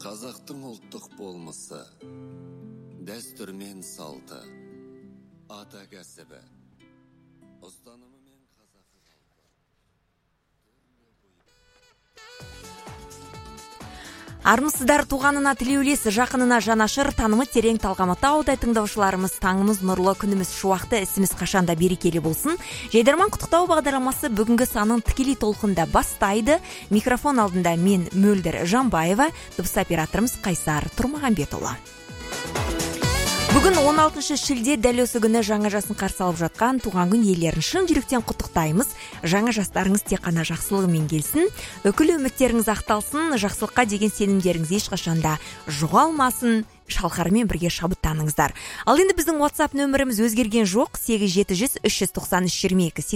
Қазақтың ұлттық болмысы, дәстүр мен салты, ата кәсібі, ұстанымы мен қазақы халқы. Армысыздар, туғанына тілеулес, жақынына жанашыр, танымы терең талғамы таудай тыңдаушыларымыз, таңымыз нұрлы, күніміз шуақты, ісіміз қашанда берекелі болсын. Жайдарман құттықтау бағдарламасы бүгінгі санын тікелей толқында бастайды. Микрофон алдында мен Мөлдір Жанбаева, дыбыс операторымыз Қайсар Тұрмағанбетұлы. Бүгін 16 шілде, дәл осы күні жаңа жасын қарсы алып жатқан туған күн иелерін шын жүректен құттықтаймыз. Жаңа жастарыңыз тек қана жақсылығымен келсін, үкілі үміттеріңіз ақталсын, жақсылыққа деген сенімдеріңіз ешқашанда жоғалмасын. Шалқармен бірге шабыттаныңыздар. Ал енді біздің WhatsApp нөміріміз өзгерген жоқ. 8700 393 22